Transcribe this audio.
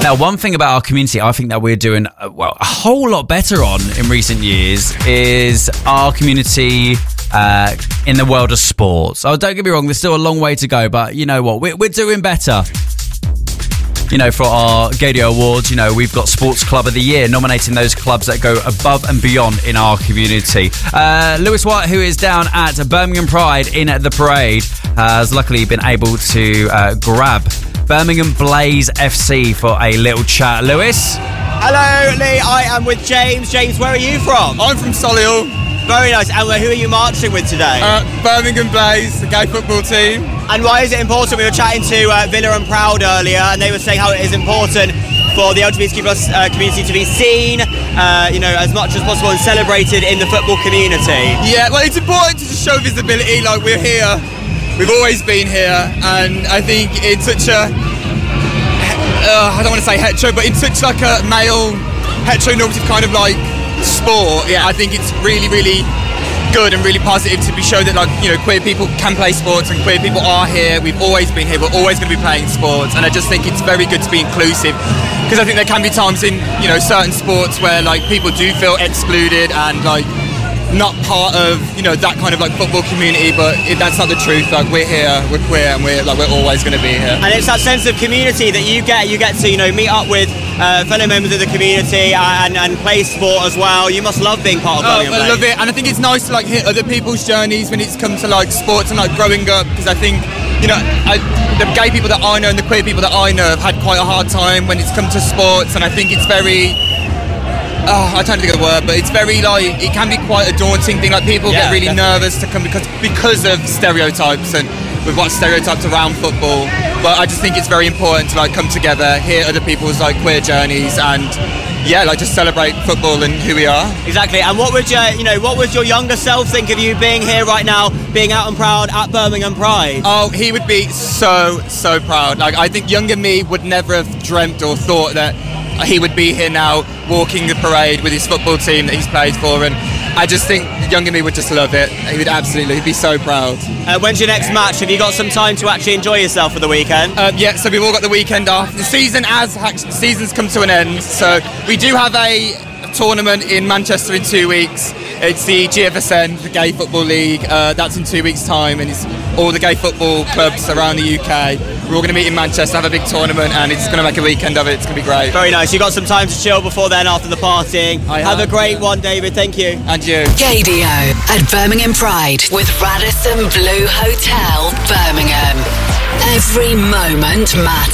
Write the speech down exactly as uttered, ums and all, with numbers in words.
Now, one thing about our community I think that we're doing uh, well a whole lot better on in recent years is our community uh, in the world of sports. Oh, don't get me wrong, there's still a long way to go, but you know what, we're, we're doing better. You know, for our Gadio Awards, you know, we've got Sports Club of the Year, nominating those clubs that go above and beyond in our community. Uh, Lewis White, who is down at Birmingham Pride in the parade, has luckily been able to uh, grab Birmingham Blaze F C for a little chat. Lewis? Hello, Lee. I am with James. James, where are you from? I'm from Solihull. Very nice. And who are you marching with today? Uh, Birmingham Blaze, the gay football team. And why is it important? We were chatting to uh, Villa and Proud earlier, and they were saying how it is important for the L G B T Q plus uh, community to be seen, uh, you know, as much as possible and celebrated in the football community. Yeah, well, it's important to just show visibility. Like, we're here, we've always been here, and I think it's such a, uh, I don't want to say hetero, but it's such like a male, heteronormative kind of like sport. Yeah, I think it's really, really good and really positive to be shown that, like, you know, queer people can play sports and queer people are here. We've always been here, we're always going to be playing sports, and I just think it's very good to be inclusive, because I think there can be times in, you know, certain sports where like people do feel excluded and like not part of, you know, that kind of like football community, but it, that's not the truth. Like, we're here, we're queer, and we're like we're always going to be here. And it's that sense of community that you get. You get to, you know, meet up with uh, fellow members of the community and, and play sport as well. You must love being part of Oh, Birmingham I Blaze. love it, and I think it's nice to like hear other people's journeys when it's come to like sports and like growing up, because I think, you know, I, the gay people that I know and the queer people that I know have had quite a hard time when it's come to sports, and I think it's very, oh, I don't think of the word, but it's very like, it can be quite a daunting thing. Like, people Yeah, get really definitely. nervous to come because because of stereotypes, and we've got stereotypes around football. But I just think it's very important to like come together, hear other people's like queer journeys, and yeah, like just celebrate football and who we are. Exactly. And what would you, you know, what would your younger self think of you being here right now, being out and proud at Birmingham Pride? Oh, he would be so, so proud. Like, I think younger me would never have dreamt or thought that he would be here now, walking the parade with his football team that he's played for, and I just think younger me would just love it. He would absolutely, he'd be so proud. Uh, when's your next match? Have you got some time to actually enjoy yourself for the weekend? Um, yeah, so we've all got the weekend off. The season has, the season's come to an end, so we do have a tournament in Manchester in two weeks. It's the G F S N, the Gay Football League. Uh, that's in two weeks' time, and it's all the gay football clubs around the U K. We're all going to meet in Manchester, have a big tournament, and it's going to make a weekend of it. It's going to be great. Very nice. You got some time to chill before then, after the partying. I have have, a great yeah. one, David. Thank you. And you. Gadio at Birmingham Pride with Radisson Blue Hotel, Birmingham. Every moment matters.